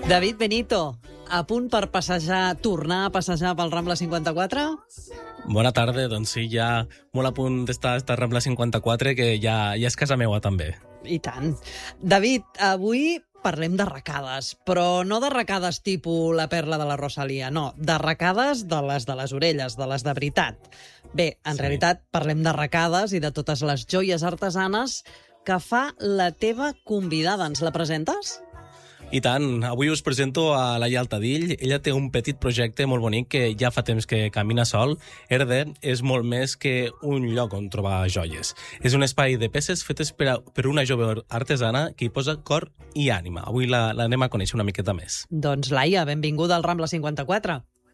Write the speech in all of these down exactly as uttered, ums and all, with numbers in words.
David Benito, a punt per passejar, tornar a passejar pel Rambla cinquanta-quatre? Bona tarda, doncs sí, ja molt a punt d'estar a Rambla cinquanta-quatre, que ja, ja és casa meua també. I tant. David, avui parlem d'arracades, però no d'arracades tipus la perla de la Rosalia, no, d'arracades de les de les orelles, de les de veritat. Bé, en sí. realitat parlem d'arracades i de totes les joies artesanes que fa la teva convidada. Ens la presentes? I tant, avui us presento a Laia Altadill. Ella té un petit projecte molt bonic que ja fa temps que camina sol. Erde és molt més que un lloc on trobar joies. És un espai de peces fetes per, a, per una jove artesana que hi posa cor i ànima. Avui l'anem a conèixer una miqueta més. Doncs Laia, benvinguda al Rambla cinquanta-quatre.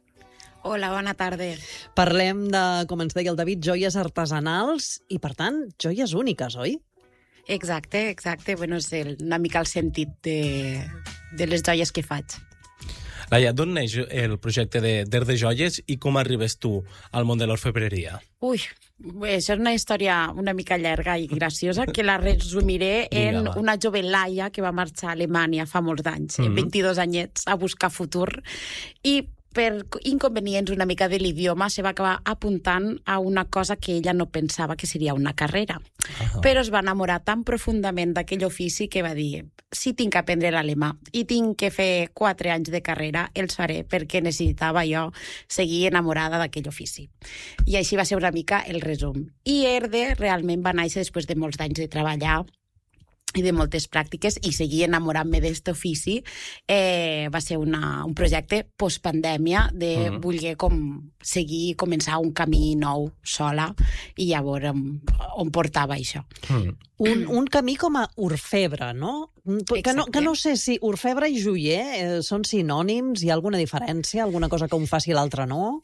Hola, bona tarda. Parlem de, com ens deia el David, joies artesanals i, per tant, joies úniques, oi? Exacte, exacte. Bueno, és el, una mica el sentit de, de les joies que faig. Laia, d'on neix el projecte d'Er de Joies i com arribes tu al món de l'orfebreria? Ui, això és una història una mica llarga i graciosa que la resumiré en Vinga, una jove Laia que va marxar a Alemanya fa molts anys, mm-hmm. vint-i-dos anyets, a buscar futur, i per inconvenients una mica de l'idioma se va acabar apuntant a una cosa que ella no pensava que seria una carrera. Uh-huh. Però es va enamorar tan profundament d'aquell ofici que va dir, si tinc que aprendre l'alemà i tinc que fer quatre anys de carrera, els faré, perquè necessitava jo seguir enamorada d'aquell ofici. I així va ser una mica el resum. I Erde realment va néixer després de molts anys de treballar i de moltes pràctiques, i seguir enamorant-me d'aquest ofici. Eh, va ser una, un projecte postpandèmia de uh-huh. voler com seguir, començar un camí nou sola, i llavors on, on portava això. Uh-huh. Un, un camí com a orfebre, no? Que no, que no sé si orfebre i joier eh, són sinònims, hi ha alguna diferència, alguna cosa que un faci i l'altre no?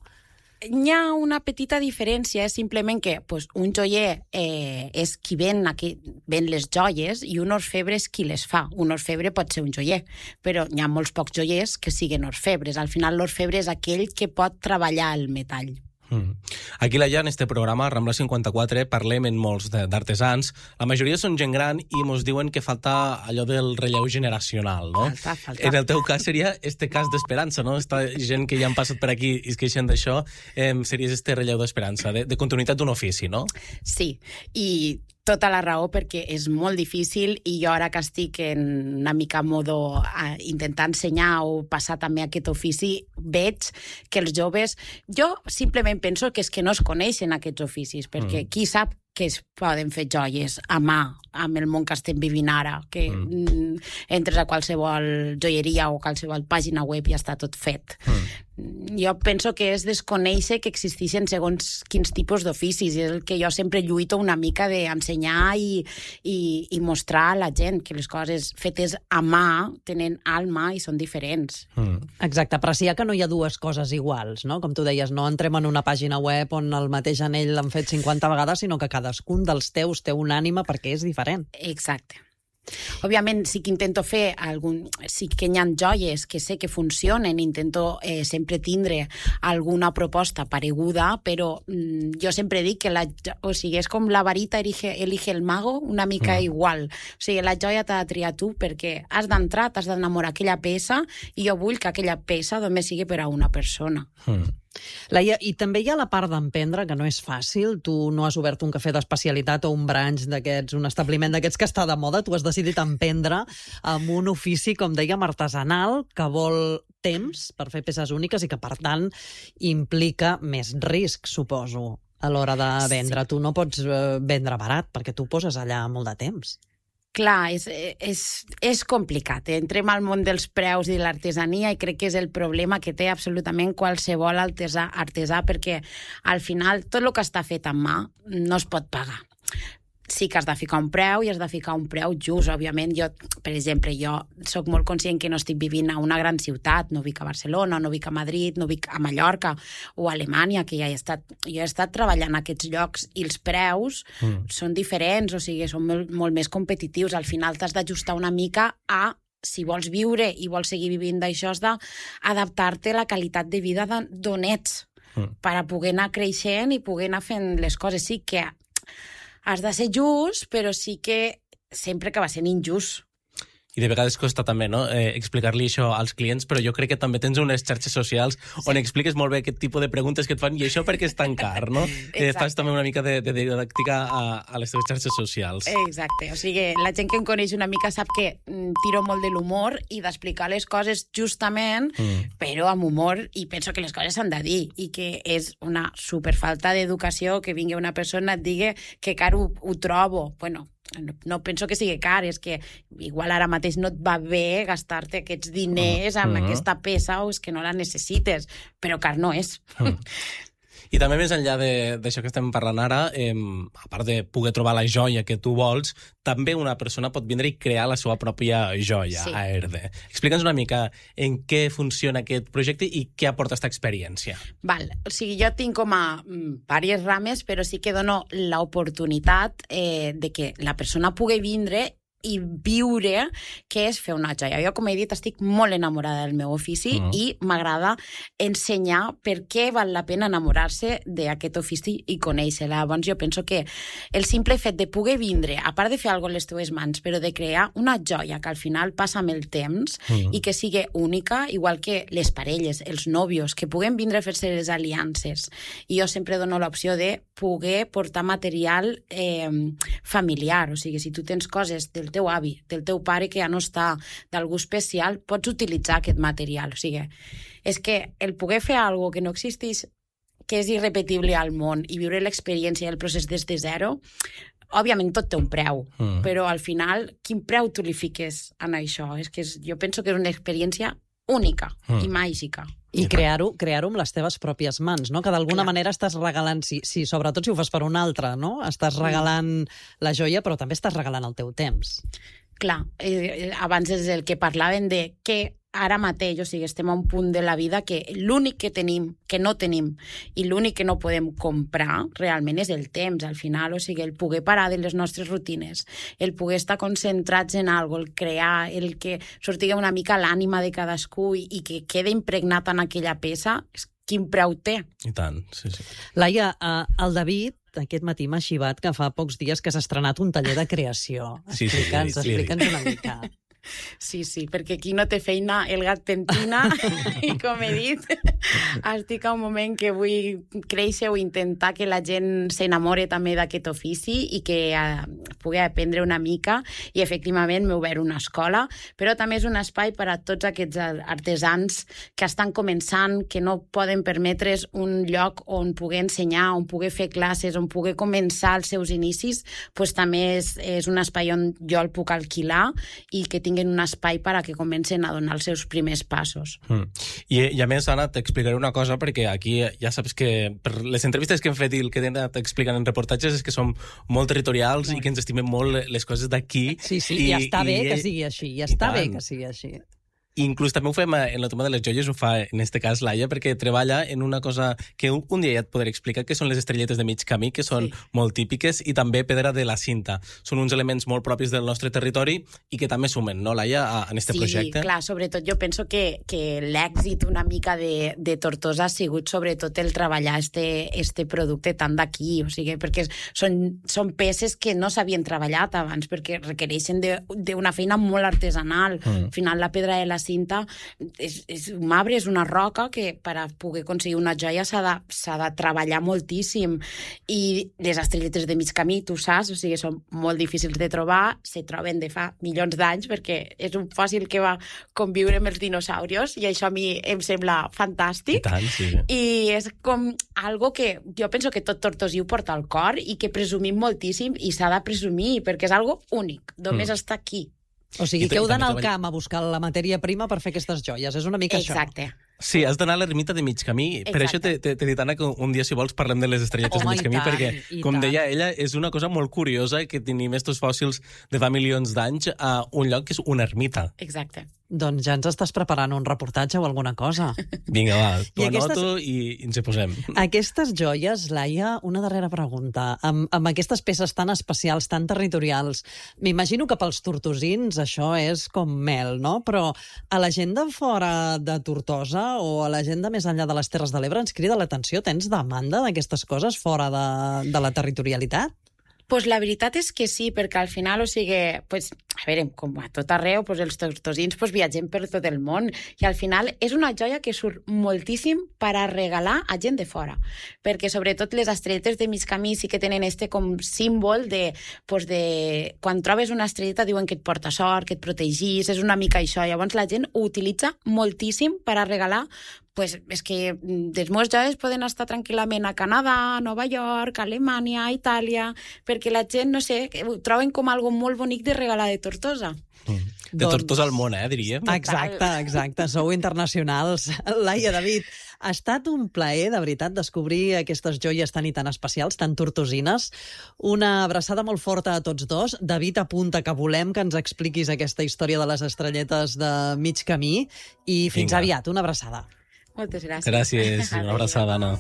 Hi ha una petita diferència, és simplement que pues, un joier eh, és qui ven, aquí, ven les joies, i un orfebre és qui les fa. Un orfebre pot ser un joier, però hi ha molts pocs joiers que siguin orfebres. Al final l'orfebre és aquell que pot treballar el metall. Mm. Aquí, Laia, en este programa, Rambla cinquanta-quatre, parlem en molts d'artesans. La majoria són gent gran i mos diuen que falta allò del relleu generacional, no? Falta, falta. En el teu cas seria este cas d'esperança, no? Esta gent que ja han passat per aquí i es queixen d'això, eh, seria este relleu d'esperança, de, de continuïtat d'un ofici, no? Sí, i tota la raó, perquè és molt difícil, i jo ara que estic en una mica modo a intentar ensenyar o passar també aquest ofici, veig que els joves... Jo simplement penso que és que no es coneixen aquests oficis, perquè mm. qui sap que es poden fer joies a mà amb el món que estem vivint ara, que mm. entres a qualsevol joieria o qualsevol pàgina web i ja està tot fet. Mm. Jo penso que és desconèixer que existeixen segons quins tipus d'oficis, és el que jo sempre lluito una mica d'ensenyar i, i, i mostrar a la gent que les coses fetes a mà tenen alma i són diferents. Mm. Exacte, apreciar que no hi ha dues coses iguals, no? Com tu deies, no entrem en una pàgina web on el mateix anell l'han fet cinquanta vegades, sinó que cadascun dels teus té una ànima perquè és diferent. Exacte. Òbviament sí que intento fer algun... sí que hi ha joies que sé que funcionen, intento eh, sempre tindre alguna proposta pareguda, però mm, jo sempre dic que la, o sigui, és com la varita elige, elige el mago, una mica mm. igual. O sigui, la joia t'ha de triar tu, perquè has d'entrar, t'has d'enamorar aquella peça, i jo vull que aquella peça només sigui per a una persona. Mm. Laia, i també hi ha la part d'emprendre, que no és fàcil. Tu no has obert un cafè d'especialitat o un branch d'aquests, un establiment d'aquests que està de moda. Tu has decidit emprendre amb un ofici, com dèiem, artesanal, que vol temps per fer peces úniques i que, per tant, implica més risc, suposo, a l'hora de vendre. Sí. Tu no pots vendre barat, perquè tu poses allà molt de temps. Clar, és, és, és complicat. Entrem al món dels preus i de l'artesania i crec que és el problema que té absolutament qualsevol artesà, artesà perquè al final tot el que està fet amb mà no es pot pagar. Sí que has de ficar un preu i has de ficar un preu just, òbviament. Jo, per exemple, jo sóc molt conscient que no estic vivint a una gran ciutat, no vic a Barcelona, no vic a Madrid, no vic a Mallorca o a Alemanya, que ja he estat, jo he estat treballant a aquests llocs i els preus mm. són diferents, o sigui, són molt, molt més competitius. Al final t'has d'ajustar una mica a, si vols viure i vols seguir vivint d'això, has d'adaptar-te a la qualitat de vida d'on ets, mm. per a poder anar creixent i poder anar fent les coses. Sí que has de ser just, però sí que sempre que va sent injust. I de vegades costa també, no?, eh, explicar-li això als clients, però jo crec que també tens unes xarxes socials sí. on expliques molt bé aquest tipus de preguntes que et fan i això perquè és tan car, no? Eh, fas també una mica de, de didàctica a, a les teves xarxes socials. Exacte, o sigui, la gent que em coneix una mica sap que mm, tiro molt de l'humor i d'explicar les coses justament, mm. però amb humor, i penso que les coses s'han de dir, i que és una superfalta d'educació que vingui una persona et digui que car ho, ho trobo. Bueno, No, no penso que sigui car, és que igual ara mateix no et va bé gastar-te aquests diners amb uh-huh. aquesta peça o és que no la necessites, però car no és. Uh-huh. I també més enllà d'això que estem parlant ara, eh, a part de poder trobar la joia que tu vols, també una persona pot vindre i crear la seva pròpia joia sí. a Erde. Explica'ns una mica en què funciona aquest projecte i què aporta aquesta experiència. Val, o sigui, jo tinc com a mm, diverses rames, però sí que dono l'oportunitat eh, de que la persona pugui vindre i viure què és fer una joia. Jo, com he dit, estic molt enamorada del meu ofici uh-huh. i m'agrada ensenyar per què val la pena enamorar-se d'aquest ofici i conèixer-la. Llavors, jo penso que el simple fet de poder vindre, a part de fer alguna cosa en les teves mans, però de crear una joia que al final passa amb el temps uh-huh. i que sigui única, igual que les parelles, els nòvios, que puguen vindre a fer-se les aliances. I jo sempre dono l'opció de poder portar material eh, familiar. O sigui, si tu tens coses del teu avi, del teu pare que ja no està, d'algú especial, pots utilitzar aquest material. O sigui, és que el poder fer alguna cosa que no existeix, que és irrepetible al món, i viure l'experiència i el procés des de zero, òbviament tot té un preu, mm. però al final, quin preu tu li fiques en això? És que és, jo penso que és una experiència única mm. i màgica. I crear-ho crear-ho amb les teves pròpies mans, no? Que d'alguna manera estàs regalant, sí, sí, sobretot si ho fas per un altre, no? Estàs regalant la joia, però també estàs regalant el teu temps. Clar, eh, abans és el que parlaven de què ara mateix, o sigui, estem a un punt de la vida que l'únic que tenim, que no tenim, i l'únic que no podem comprar realment és el temps, al final, o sigui, el poder parar de les nostres rutines, el poder estar concentrats en alguna cosa, el crear, el que sortigui una mica l'ànima de cadascú i, i que quede impregnat en aquella peça, quin preu té. I tant, sí, sí. Laia, uh, el David aquest matí m'ha xivat que fa pocs dies que s'ha estrenat un taller de creació. Sí, sí, explica'ns, sí, sí, explica'ns una mica. Sí, sí, perquè qui no té feina, el gat pentina, i com he dit, estic a un moment que vull créixer o intentar que la gent s'enamore també d'aquest ofici i que uh, pugui aprendre una mica, i efectivament m'he obert una escola, però també és un espai per a tots aquests artesans que estan començant, que no poden permetre's un lloc on poder ensenyar, on poder fer classes, on poder començar els seus inicis, doncs també és, és un espai on jo el puc alquilar i que tinguin un espai per a que comencen a donar els seus primers passos. Mm. I, I a més, Anna, t'explicaré una cosa, perquè aquí ja saps que per les entrevistes que hem fet i el que hem anat explicant en reportatges és que som molt territorials molt. I que ens estimem molt les coses d'aquí. Sí, sí, i, ja està bé i, que sigui així, ja està bé que sigui així. Inclús també ho fem en el tema de les joies, ho fa en este cas Laia, perquè treballa en una cosa que un, un dia ja et podré explicar, que són les estrelletes de mig camí, que són sí. molt típiques, i també pedra de la cinta. Són uns elements molt propis del nostre territori i que també sumen, no, Laia, en este sí, projecte? Sí, clar, sobretot jo penso que, que l'èxit una mica de, de Tortosa ha sigut sobretot el treballar este, este producte tant d'aquí, o sigui, perquè són, són peces que no s'havien treballat abans, perquè requereixen d'una feina molt artesanal. Mm. Al final, la pedra de la cinta és, és un marbre, és una roca que per a poder aconseguir una joia s'ha de, s'ha de treballar moltíssim, i les estrelletes de mig camí, tu saps, o sigui, són molt difícils de trobar, se troben de fa milions d'anys perquè és un fòssil que va conviure amb els dinosaurios, i això a mi em sembla fantàstic. I tant, sí. I és com algo que jo penso que tot tortosí ho porta al cor i que presumim moltíssim, i s'ha de presumir perquè és algo únic, només mm. està aquí. O sigui, que heu d'anar al camp a buscar la matèria prima per fer aquestes joies. És una mica Exacte. això. Sí, has d'anar a l'ermita de mig camí. Exacte. Per això t'he dit, Anna, que un dia, si vols, parlem de les estrelletes Home, de mig camí, tant, perquè, com tant. deia ella, és una cosa molt curiosa que tenim estos fòssils de fa milions d'anys a un lloc que és una ermita. Exacte. Doncs ja ens estàs preparant un reportatge o alguna cosa. Vinga, va, t'ho aquestes... anoto i ens hi posem. Aquestes joies, Laia, una darrera pregunta. Amb, amb aquestes peces tan especials, tan territorials, m'imagino que pels tortosins això és com mel, no? Però a la gent de fora de Tortosa o a la gent de més enllà de les Terres de l'Ebre ens crida l'atenció. Tens demanda d'aquestes coses fora de, de la territorialitat? Pues la veritat és que sí, perquè al final, o sigui, pues, a veure, com a tot arreu, pues, els tortosins pues, viatgem per tot el món i al final és una joia que surt moltíssim per a regalar a gent de fora, perquè sobretot les estrelletes de mig camí sí que tenen este com símbol de, pues, de... Quan trobes una estrelleta diuen que et porta sort, que et protegís, és una mica això. Llavors la gent ho utilitza moltíssim per a regalar. Pues és que les meves joies poden estar tranquil·lament a Canadà, a Nova York, a Alemanya, a Itàlia, perquè la gent, no sé, ho troben com algo molt bonic de regalar de Tortosa. Mm. De doncs... Tortosa al món, eh, diríem. Exacte, exacte. Sou internacionals. Laia, David, ha estat un plaer, de veritat, descobrir aquestes joies tan i tan especials, tan tortosines. Una abraçada molt forta a tots dos. David, apunta que volem que ens expliquis aquesta història de les estrelletes de mig camí i fins Vinga. Aviat. Una abraçada. Moltes gràcies. Gràcies, una abraçada, Anna.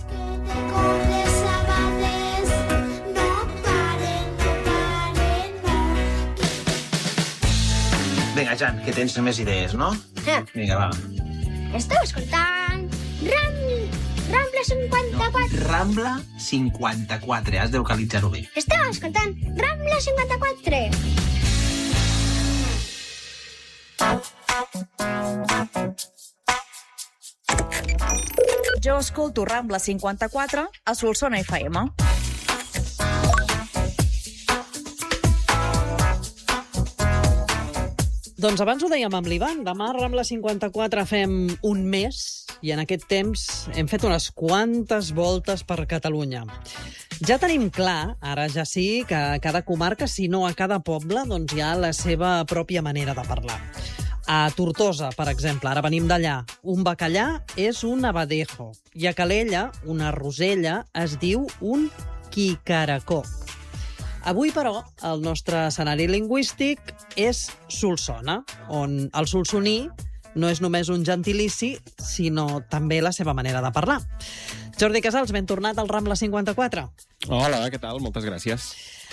Vinga, Jan, que tens més idees, no? Eh. Vinga, va. Esteu escoltant Ram... Rambla cinquanta-quatre. No, Rambla cinquanta-quatre, has de localitzar-ho bé. Esteu escoltant Rambla cinquanta-quatre. Jo escolto Rambla cinquanta-quatre a Solsona F M. Doncs abans ho dèiem amb l'Ivan, demà a Rambla cinquanta-quatre fem un mes i en aquest temps hem fet unes quantes voltes per Catalunya. Ja tenim clar, ara ja sí, que a cada comarca, si no a cada poble, doncs hi ha la seva pròpia manera de parlar. A Tortosa, per exemple, ara venim d'allà, un bacallà és un abadejo i a Calella, una rosella, es diu un quicaracó. Avui, però, el nostre escenari lingüístic és Solsona, on el solsoní no és només un gentilici, sinó també la seva manera de parlar. Jordi Casals, ben tornat al Rambla cinquanta-quatre. Hola, què tal? Moltes gràcies.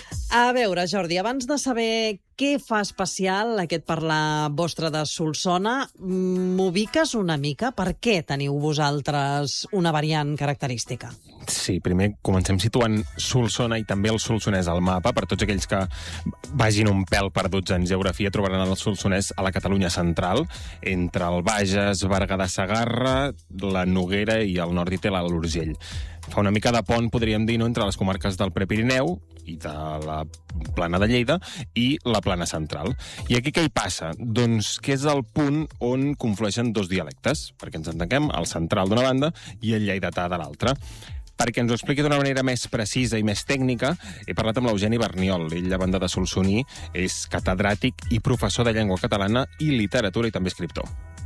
A veure, Jordi, abans de saber què fa especial aquest parlar vostre de Solsona, m'ubiques una mica? Per què teniu vosaltres una variant característica? Sí, primer comencem situant Solsona i també el solsonès al mapa. Per tots aquells que vagin un pèl perduts en geografia, trobaran el solsonès a la Catalunya central, entre el Bages, Berguedà, Segarra, la Noguera i al nord hi té l'Alt Urgell. Fa una mica de pont, podríem dir, no?, entre les comarques del Prepirineu i de la Plana de Lleida i la Plana Central. I aquí què hi passa? Doncs que és el punt on conflueixen dos dialectes, perquè ens entenguem, el central d'una banda i el lleidatà de l'altra. Perquè ens ho expliqui d'una manera més precisa i més tècnica, he parlat amb l'Eugeni Berniol. Ell, a banda de solsoní, és catedràtic i professor de llengua catalana i literatura i també escriptor.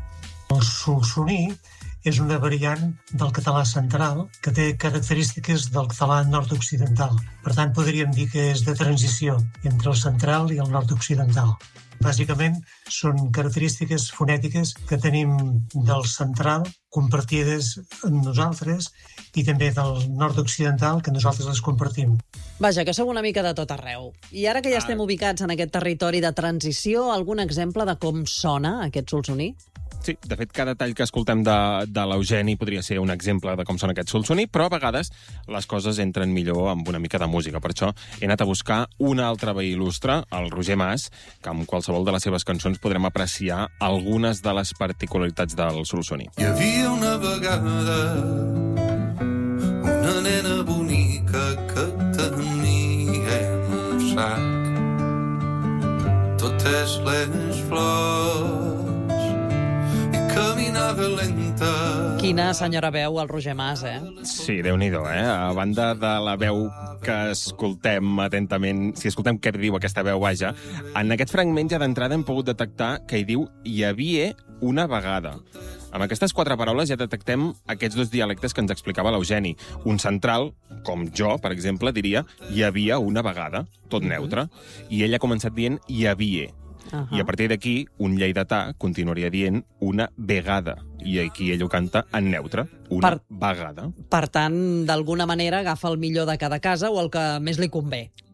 El solsoní és una variant del català central que té característiques del català nord-occidental. Per tant, podríem dir que és de transició entre el central i el nord-occidental. Bàsicament, són característiques fonètiques que tenim del central compartides amb nosaltres i també del nord-occidental que nosaltres les compartim. Vaja, que sou una mica de tot arreu. I ara que ja estem ubicats en aquest territori de transició, algun exemple de com sona aquest solsoní? Sí, de fet, cada tall que escoltem de, de l'Eugeni podria ser un exemple de com sona aquest solsoní, però a vegades les coses entren millor amb una mica de música. Per això he anat a buscar un altre veí il·lustre, el Roger Mas, que amb qualsevol de les seves cançons podrem apreciar algunes de les particularitats del solsoní. Hi havia una vegada una nena bonica que tenia un sac totes les flors caminava lenta. Quina senyora veu el Roger Mas, eh? Sí, Déu-n'hi-do, eh? A banda de la veu que escoltem atentament, si escoltem què diu aquesta veu, vaja, en aquest fragment ja d'entrada hem pogut detectar que hi diu hi havia una vegada. Amb aquestes quatre paraules ja detectem aquests dos dialectes que ens explicava l'Eugeni. Un central, com jo, per exemple, diria hi havia una vegada, tot neutre, i ell ha començat dient hi havia. Uh-huh. I a partir d'aquí, un lleidatà continuaria dient una vegada. I aquí ell ho canta en neutre, una per, vegada. Per tant, d'alguna manera, agafa el millor de cada casa o el que més li convé.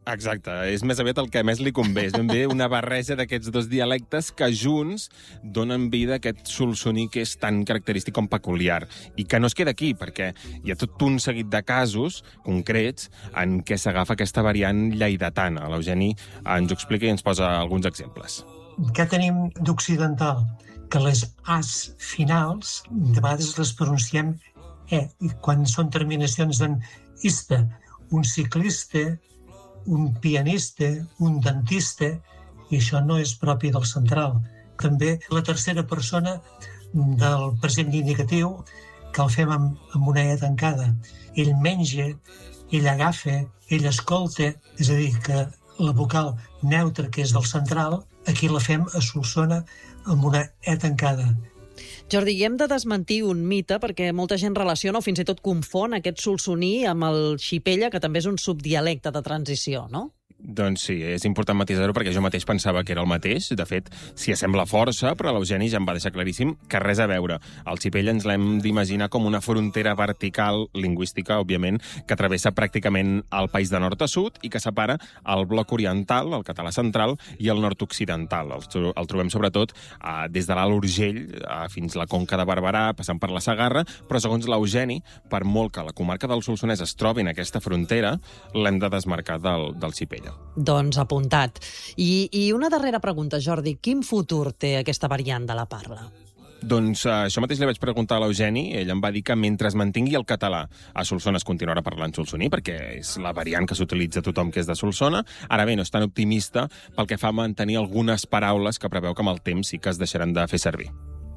Exacte, és més aviat el que més li convé. És ben bé una barreja d'aquests dos dialectes que junts donen vida a aquest solsoní que és tan característic com peculiar. I que no es queda aquí, perquè hi ha tot un seguit de casos concrets en què s'agafa aquesta variant lleidatana. L'Eugeni ens ho explica i ens posa alguns exemples. Què tenim d'occidental? Que les as finals, de vegades les pronunciem e, i quan són terminacions en ista, un ciclista, un pianista, un dentista, i això no és propi del central. També la tercera persona del present indicatiu, que el fem amb, amb una e tancada. Ell menja, ell agafa, ell escolta, és a dir, que la vocal neutra, que és del central, aquí la fem a Solsona amb una e tancada. Jordi, i hem de desmentir un mite perquè molta gent relaciona o fins i tot confon aquest solsoní amb el xipella, que també és un subdialecte de transició, no? Doncs sí, és important matisar-ho perquè jo mateix pensava que era el mateix. De fet, s'hi assembla força, però l'Eugeni ja em va deixar claríssim que res a veure. El xipella ens l'hem d'imaginar com una frontera vertical, lingüística, òbviament, que travessa pràcticament el país de nord a sud i que separa el bloc oriental, el català central, i el nord-occidental. El, el trobem sobretot eh, des de l'Alt Urgell eh, fins a la Conca de Barberà, passant per la Segarra, però segons l'Eugeni, per molt que la comarca del Solsonès es trobi en aquesta frontera, l'hem de desmarcar del, del xipella. Doncs apuntat. I, I una darrera pregunta, Jordi. Quin futur té aquesta variant de la parla? Doncs uh, això mateix li vaig preguntar a l'Eugeni. Ell em va dir que mentre es mantingui el català a Solsona es continuarà parlant solsoní, perquè és la variant que s'utilitza tothom que és de Solsona. Ara bé, no és tan optimista pel que fa a mantenir algunes paraules que preveu que amb el temps sí que es deixaran de fer servir.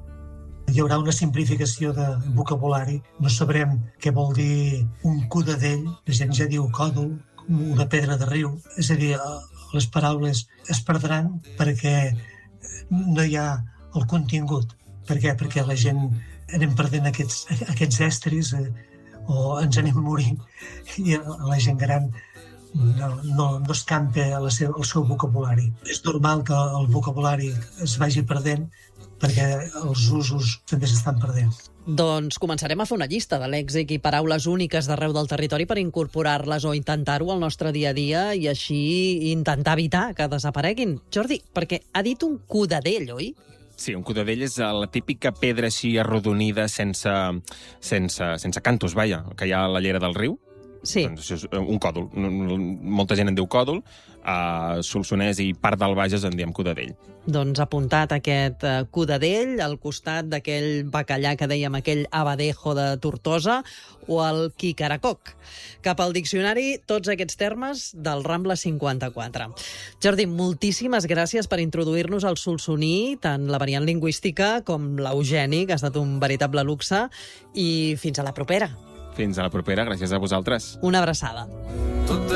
Hi haurà una simplificació de vocabulari. No sabrem què vol dir un cudadell. La gent ja diu còdol, una pedra de riu. És a dir, les paraules es perdran perquè no hi ha el contingut. Per què? Perquè la gent anem perdent aquests, aquests estris eh, o ens anem morint i la gent gran no, no, no escampa la seva, el seu vocabulari. És normal que el vocabulari es vagi perdent perquè els usos també s'estan perdent. Doncs començarem a fer una llista de lèxic i paraules úniques d'arreu del territori per incorporar-les o intentar-ho al nostre dia a dia i així intentar evitar que desapareguin. Jordi, perquè ha dit un cudadell, oi? Sí, un cudadell és la típica pedra així arrodonida sense, sense, sense cantos, vaja, que hi ha a la llera del riu. Sí. Doncs això és un còdol. Molta gent en diu còdol, a Solsonès i part del Bages en diem cudadell. Doncs apuntat aquest uh, cudadell al costat d'aquell bacallà que dèiem, aquell abadejo de Tortosa o el quicaracoc. Cap al diccionari, tots aquests termes del Rambla cinquanta-quatre. Jordi, moltíssimes gràcies per introduir-nos al solsoní, tant la variant lingüística com l'Eugeni, que ha estat un veritable luxe, i fins a la propera. Fins a la propera, gràcies a vosaltres. Una abraçada.